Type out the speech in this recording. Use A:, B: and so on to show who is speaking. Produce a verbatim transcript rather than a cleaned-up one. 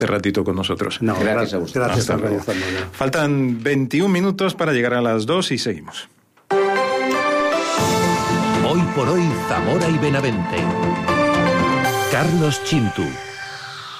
A: este ratito con nosotros.
B: No,
C: gracias a usted.
B: Gracias
A: Hasta
B: a Radio
A: luego.
B: Zamora.
A: Faltan veintiún minutos para llegar a las dos y seguimos.
D: Hoy por hoy, Zamora y Benavente. Carlos Chintu.